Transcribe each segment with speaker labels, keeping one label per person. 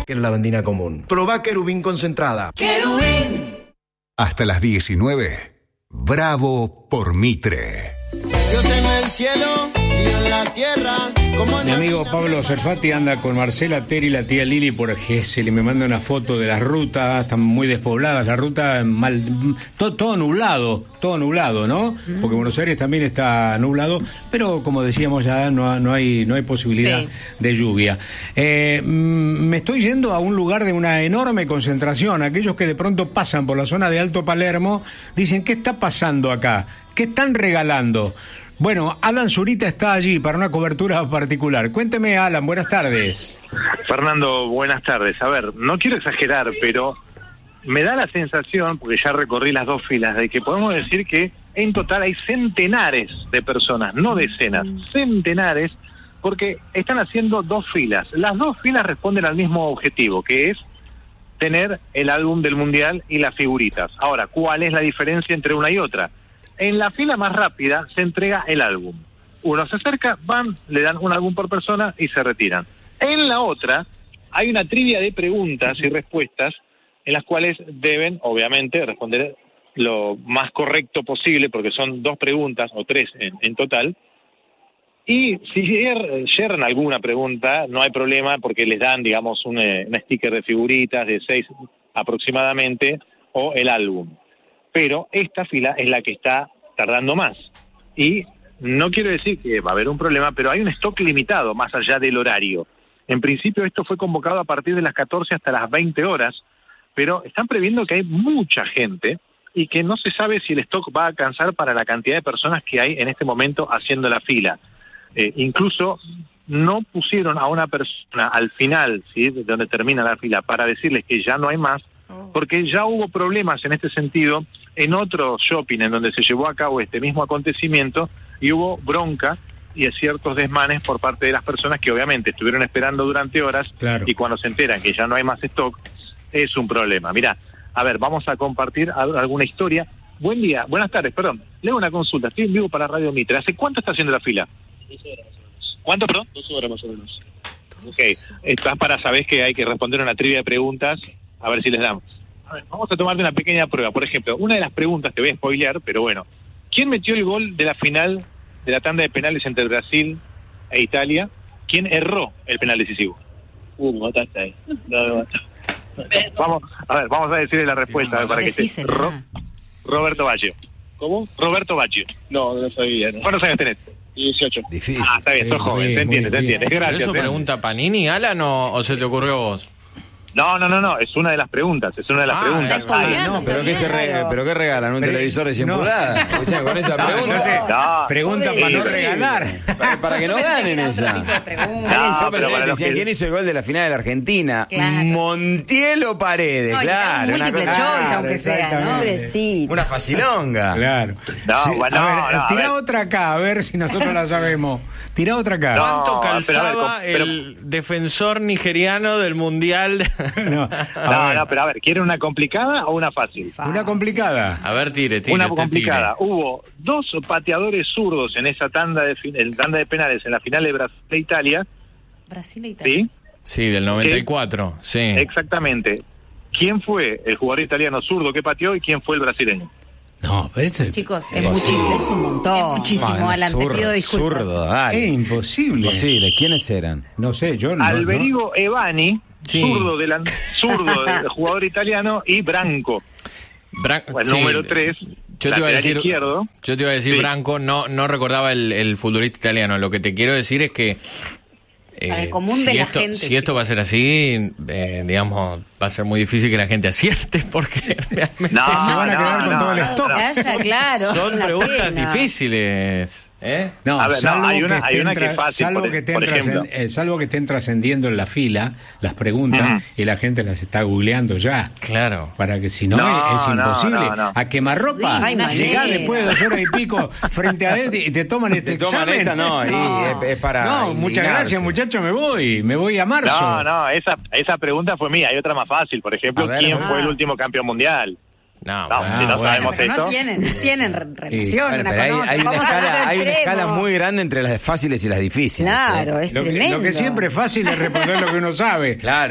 Speaker 1: que es la bandina común. Probá Querubín concentrada.
Speaker 2: Querubín.
Speaker 3: Hasta las 19. Bravo por Mitre.
Speaker 4: Dios en el cielo y en la tierra.
Speaker 5: Mi amigo Pablo Cerfati anda con Marcela, Teri y la tía Lili por Gesell y me manda una foto de las rutas, están muy despobladas, la ruta mal, todo nublado, ¿no? Porque Buenos Aires también está nublado, pero como decíamos ya no hay posibilidad de lluvia. Me estoy yendo a un lugar de una enorme concentración. Aquellos que de pronto pasan por la zona de Alto Palermo dicen, ¿qué está pasando acá? ¿Qué están regalando? Bueno, Alan Zurita está allí para una cobertura particular. Cuénteme, Alan, buenas tardes.
Speaker 6: Fernando, buenas tardes. A ver, no quiero exagerar, pero me da la sensación, porque ya recorrí las dos filas, de que podemos decir que en total hay centenares de personas, no decenas, centenares, porque están haciendo dos filas. Las dos filas responden al mismo objetivo, que es tener el álbum del Mundial y las figuritas. Ahora, ¿cuál es la diferencia entre una y otra? En la fila más rápida se entrega el álbum. Uno se acerca, van, le dan un álbum por persona y se retiran. En la otra hay una trivia de preguntas y respuestas en las cuales deben, obviamente, responder lo más correcto posible, porque son dos preguntas, o tres en total. Y si yerran alguna pregunta, no hay problema, porque les dan, digamos, un sticker de figuritas de 6 aproximadamente, o el álbum. Pero esta fila es la que está tardando más. Y no quiero decir que va a haber un problema, pero hay un stock limitado más allá del horario. En principio esto fue convocado a partir de las 14 hasta las 20 horas, pero están previendo que hay mucha gente y que no se sabe si el stock va a alcanzar para la cantidad de personas que hay en este momento haciendo la fila. Incluso no pusieron a una persona al final, ¿sí?, de donde termina la fila, para decirles que ya no hay más, porque ya hubo problemas en este sentido en otro shopping en donde se llevó a cabo este mismo acontecimiento y hubo bronca y ciertos desmanes por parte de las personas que obviamente estuvieron esperando durante horas.
Speaker 5: Claro.
Speaker 6: Y cuando se enteran que ya no hay más stock es un problema. Mirá, a ver, vamos a compartir alguna historia. Buen día, buenas tardes, perdón, le hago una consulta, estoy en vivo para Radio Mitre. ¿Hace cuánto está haciendo la fila?
Speaker 7: 2 horas más o menos.
Speaker 6: ¿Cuánto, perdón?
Speaker 7: 2 horas más o menos.
Speaker 6: Ok, estás para saber que hay que responder una trivia de preguntas, a ver si les damos. A ver, vamos a tomarte una pequeña prueba. Por ejemplo, una de las preguntas, te voy a spoilear, pero bueno. ¿Quién metió el gol de la final de la tanda de penales entre Brasil e Italia? ¿Quién erró el penal decisivo?
Speaker 7: Me mataste ahí. No, me mataste.
Speaker 6: Vamos a decirle la respuesta para que esté. Roberto Baggio.
Speaker 7: ¿Cómo?
Speaker 6: Roberto Baggio.
Speaker 7: No sabía. ¿No?
Speaker 6: ¿Cuántos años tenés?
Speaker 7: 18.
Speaker 1: Difícil.
Speaker 6: Está bien, sos joven, te entiendes. Gracias.
Speaker 8: ¿Eso pregunta Panini, Alan, o se te ocurrió a vos?
Speaker 6: No, es una de las preguntas, preguntas.
Speaker 9: No, pero ¿qué regalan? ¿Un televisor de 100 pulgadas? Escuchá, con esa pregunta.
Speaker 5: Pregunta para no regalar.
Speaker 9: Para que no ganen esa. Yo pensé que decían quién hizo el gol de la final de la Argentina.
Speaker 10: Claro.
Speaker 9: Montiel o Paredes, claro.
Speaker 10: Múltiple choice, aunque sea, ¿no?
Speaker 9: Pobrecito. Una facilonga.
Speaker 5: Claro. Tirá otra acá, a ver si nosotros la sabemos. Tirá otra acá.
Speaker 8: ¿Cuánto calzaba el defensor nigeriano del Mundial?
Speaker 6: Pero a ver, ¿quieren una complicada o una fácil?
Speaker 5: Una complicada.
Speaker 8: A ver, tire.
Speaker 6: Una complicada. Hubo 2 pateadores zurdos en esa tanda de penales en la final de Brasil e Italia.
Speaker 10: Brasil e Italia.
Speaker 6: ¿Sí?
Speaker 8: Sí, del 94, sí.
Speaker 6: Exactamente. ¿Quién fue el jugador italiano zurdo que pateó y quién fue el brasileño?
Speaker 5: No, pero
Speaker 10: chicos, es muchísimo. Es un montón. Es muchísimo, Alan, te pido disculpas.
Speaker 9: Zurdo, dale.
Speaker 5: es imposible.
Speaker 9: Imposible. ¿Quiénes eran?
Speaker 5: No sé, yo no.
Speaker 6: Alberigo Evani,
Speaker 8: Sí.
Speaker 6: zurdo del jugador italiano, y Branco. El número 3,
Speaker 8: yo te iba a decir
Speaker 6: Sí.
Speaker 8: Branco, no recordaba el futbolista italiano. Lo que te quiero decir es que
Speaker 10: Para el común de la gente.
Speaker 8: Si esto va a ser así, digamos, va a ser muy difícil que la gente acierte porque realmente
Speaker 5: se van a quedar con todo el stock.
Speaker 10: Claro.
Speaker 8: Son preguntas difíciles.
Speaker 5: No,
Speaker 6: a ver,
Speaker 5: salvo
Speaker 6: hay una que es fácil,
Speaker 5: salvo que estén trascendiendo en la fila las preguntas y la gente las está googleando ya.
Speaker 8: Claro.
Speaker 5: Para que si no, es imposible. A quemarropa, llegás después de 2 horas y pico frente a él y te toman este examen.
Speaker 9: Es para
Speaker 5: No, muchas gracias, muchacho, me voy a marzo.
Speaker 6: Esa pregunta fue mía. Hay otra más fácil, por ejemplo, ¿quién fue el último campeón mundial?
Speaker 8: No,
Speaker 6: si no sabemos
Speaker 10: pero
Speaker 6: esto.
Speaker 10: no tienen relación.
Speaker 9: Bueno,
Speaker 10: una
Speaker 9: pero
Speaker 10: con otra.
Speaker 9: hay una
Speaker 10: Vamos al otro
Speaker 9: escala
Speaker 10: extremo.
Speaker 9: muy grande entre las fáciles y las difíciles.
Speaker 10: Claro, es
Speaker 5: Lo
Speaker 10: tremendo.
Speaker 5: que siempre es fácil es responder lo que uno sabe.
Speaker 9: Claro.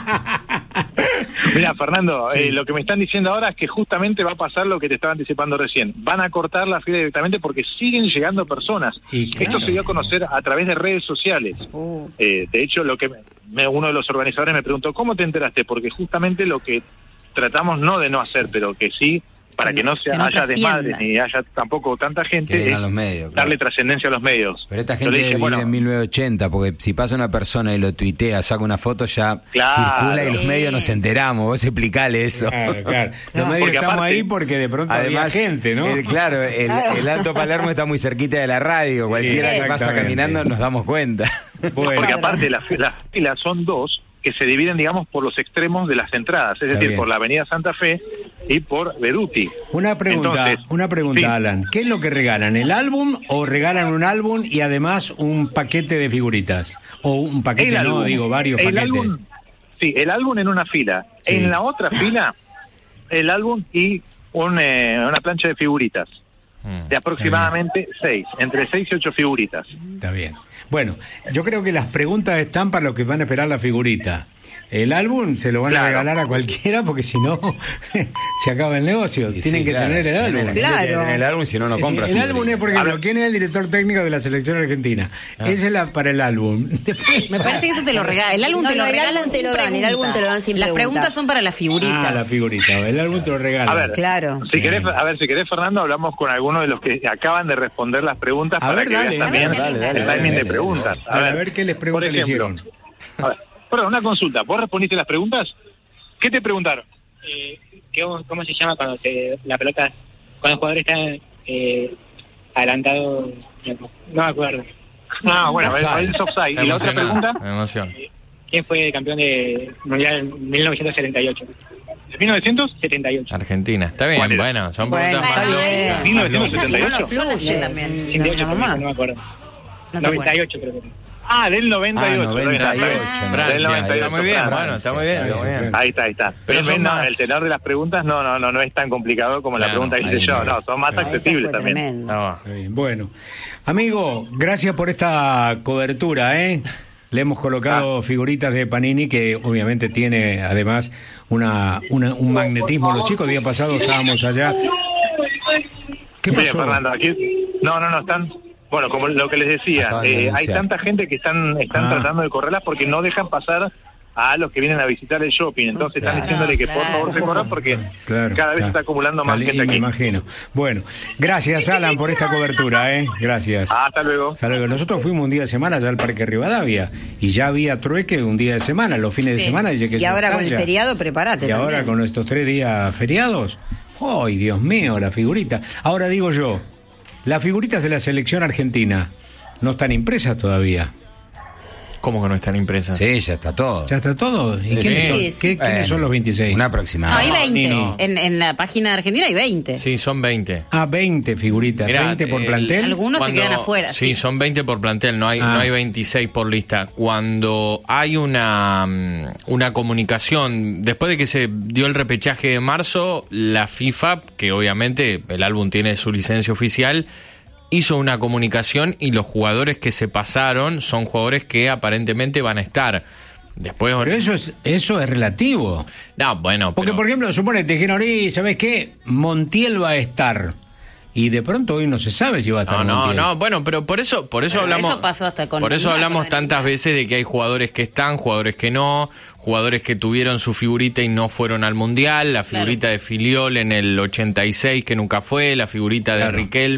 Speaker 6: Mira, Fernando, lo que me están diciendo ahora es que justamente va a pasar lo que te estaba anticipando recién. Van a cortar la fila directamente porque siguen llegando personas.
Speaker 5: Y claro.
Speaker 6: Esto se dio a conocer a través de redes sociales. De hecho, uno de los organizadores me preguntó, ¿cómo te enteraste? Porque justamente lo que tratamos no de no hacer, pero que sí, para que no haya desmadres ni haya tampoco tanta gente,
Speaker 9: Que vengan los medios, claro.
Speaker 6: darle trascendencia a los medios.
Speaker 9: Pero esta
Speaker 6: Yo
Speaker 9: gente
Speaker 6: le dije,
Speaker 9: vive
Speaker 6: bueno,
Speaker 9: en 1980, porque si pasa una persona y lo tuitea, saca una foto, ya
Speaker 6: Claro.
Speaker 9: circula y los medios nos enteramos. Vos explicale eso.
Speaker 5: Claro. Los medios
Speaker 6: Porque
Speaker 5: estamos
Speaker 6: aparte-
Speaker 5: ahí porque de pronto había gente, ¿no?
Speaker 9: El Alto Palermo está muy cerquita de la radio. Cualquiera que pasa
Speaker 5: exactamente.
Speaker 9: caminando nos damos cuenta.
Speaker 5: Bueno,
Speaker 6: porque aparte las filas son dos que se dividen, digamos, por los extremos de las entradas, es
Speaker 5: Está
Speaker 6: decir,
Speaker 5: bien.
Speaker 6: por la Avenida Santa Fe y por Beruti.
Speaker 5: una pregunta,
Speaker 6: Entonces, sí.
Speaker 5: Alan. ¿Qué es lo que regalan? ¿El álbum o regalan un álbum y además un paquete de figuritas? O un paquete, varios
Speaker 6: el
Speaker 5: paquetes.
Speaker 6: álbum, sí, el álbum en una fila.
Speaker 5: Sí.
Speaker 6: En la otra fila, el álbum y una plancha de figuritas. De aproximadamente 6, entre 6 y 8 figuritas.
Speaker 5: Está bien. Bueno, yo creo que las preguntas están para los que van a esperar la figurita. El álbum se lo van a
Speaker 6: Claro.
Speaker 5: regalar a cualquiera porque si no se acaba el negocio. Tienen que tener el álbum.
Speaker 10: Claro.
Speaker 9: El álbum, si no, no compra.
Speaker 5: El álbum es, por ejemplo, ¿quién es el director técnico de la selección argentina? Ese es para el álbum. Después-
Speaker 10: Me parece que eso te lo regalan. El álbum te lo
Speaker 2: el
Speaker 10: regalan
Speaker 2: álbum te
Speaker 10: sin
Speaker 2: lo dan, el
Speaker 10: pregunta.
Speaker 2: álbum te lo dan sin
Speaker 10: Las
Speaker 2: pregunta.
Speaker 10: preguntas son para las figuritas.
Speaker 5: la figurita. El álbum te lo regalan.
Speaker 6: A ver,
Speaker 10: Claro.
Speaker 6: Si querés, Fernando, hablamos con algunos de los que acaban de responder las preguntas
Speaker 5: A
Speaker 6: para
Speaker 5: ver,
Speaker 6: que
Speaker 5: dale,
Speaker 6: veas también
Speaker 5: dale,
Speaker 6: el timing de preguntas.
Speaker 5: A ver qué les pregunta
Speaker 6: por
Speaker 5: le
Speaker 6: ejemplo,
Speaker 5: hicieron.
Speaker 6: A ver, perdón, una consulta. ¿Vos respondiste las preguntas? ¿Qué te preguntaron?
Speaker 7: ¿Cómo se llama cuando la pelota, cuando el jugador está adelantado? No me acuerdo.
Speaker 6: Ah, bueno,
Speaker 9: Offside.
Speaker 6: el offside. ¿Y la otra pregunta?
Speaker 8: Me emociona.
Speaker 7: ¿Quién fue campeón de mundial en 1978?
Speaker 6: ¿De 1978?
Speaker 8: Argentina. Está bien,
Speaker 6: ¿Cuál era?
Speaker 8: bueno, son
Speaker 10: Bueno,
Speaker 8: preguntas
Speaker 10: está
Speaker 8: más
Speaker 10: bien.
Speaker 8: lógicas.
Speaker 6: 1978.
Speaker 10: Fluye también.
Speaker 7: 78,
Speaker 10: mamá.
Speaker 7: no me acuerdo.
Speaker 10: No se acuerda.
Speaker 7: 98 creo que.
Speaker 6: Ah, del 98.
Speaker 9: 98.
Speaker 8: Francia.
Speaker 6: Del 98,
Speaker 8: Está muy bien,
Speaker 6: Francia.
Speaker 8: bueno, está muy bien, está muy bien.
Speaker 6: Ahí está.
Speaker 8: Pero son
Speaker 6: no,
Speaker 8: más-
Speaker 6: el tenor de las preguntas no es tan complicado como la
Speaker 8: Claro,
Speaker 6: pregunta que hice
Speaker 9: ahí
Speaker 6: yo.
Speaker 9: no.
Speaker 6: No, son más
Speaker 10: Esa
Speaker 6: accesibles
Speaker 10: fue
Speaker 6: también.
Speaker 10: tremendo.
Speaker 8: No.
Speaker 5: Está bien. Bueno, amigo, gracias por esta cobertura, ¿eh? Le hemos colocado figuritas de Panini que obviamente tiene además un magnetismo. Los chicos, el día pasado estábamos allá. ¿Qué
Speaker 6: Bien,
Speaker 5: pasó?
Speaker 6: Fernando, aquí... No, están... Bueno, como lo que les decía,
Speaker 9: Acaban de
Speaker 6: hay
Speaker 9: denunciar.
Speaker 6: tanta gente que están tratando de correrlas porque no dejan pasar a los que vienen a visitar el shopping. Entonces están diciéndole que por favor se corran porque
Speaker 5: Claro,
Speaker 6: cada vez
Speaker 5: claro.
Speaker 6: está acumulando más
Speaker 5: Y
Speaker 6: gente
Speaker 5: me
Speaker 6: aquí.
Speaker 5: imagino. Bueno, gracias Alan por esta cobertura, ¿eh? Gracias.
Speaker 6: Hasta luego.
Speaker 5: Hasta luego. Nosotros fuimos un día de semana allá al Parque Rivadavia y ya había trueque un día de semana, los fines de
Speaker 10: Sí.
Speaker 5: semana. Dice que
Speaker 10: Y
Speaker 5: eso
Speaker 10: ahora con el
Speaker 5: estalla.
Speaker 10: feriado, prepárate
Speaker 5: Y ahora
Speaker 10: también.
Speaker 5: con estos 3 días feriados. ¡Ay, Dios mío, la figurita! Ahora digo yo, las figuritas de la selección argentina no están impresas todavía.
Speaker 8: ¿Cómo que no están impresas?
Speaker 9: Sí, ya está todo.
Speaker 5: ¿Ya está todo? ¿Y
Speaker 9: Sí.
Speaker 5: quiénes son?
Speaker 10: Sí, sí.
Speaker 5: ¿Quiénes
Speaker 9: Bueno,
Speaker 5: son los 26?
Speaker 9: Una
Speaker 10: No,
Speaker 9: aproximada.
Speaker 10: hay 20.
Speaker 5: No.
Speaker 10: En la página de Argentina hay 20.
Speaker 8: Sí, son 20.
Speaker 5: 20 figuritas.
Speaker 8: Mirá,
Speaker 5: 20 por plantel.
Speaker 10: Algunos se quedan afuera.
Speaker 8: Sí, son 20 por plantel, no hay 26 por lista. Cuando hay una comunicación, después de que se dio el repechaje de marzo, la FIFA, que obviamente el álbum tiene su licencia oficial, hizo una comunicación y los jugadores que se pasaron son jugadores que aparentemente van a estar. Después,
Speaker 5: Pero eso es relativo.
Speaker 8: no, bueno,
Speaker 5: Porque,
Speaker 8: pero-
Speaker 5: por ejemplo, supone que te dijeron, ¿sabes qué? Montiel va a estar. Y de pronto hoy no se sabe si va a estar Montiel.
Speaker 8: bueno, pero por eso
Speaker 10: Pero
Speaker 8: hablamos.
Speaker 10: eso pasó hasta con
Speaker 8: por eso
Speaker 10: Neymar,
Speaker 8: hablamos
Speaker 10: con
Speaker 8: tantas
Speaker 10: Neymar.
Speaker 8: veces de que hay jugadores que están, jugadores que no, jugadores que tuvieron su figurita y no fueron al mundial, la figurita de Filiol en el 86 que nunca fue, la figurita de
Speaker 5: Claro.
Speaker 8: Riquelme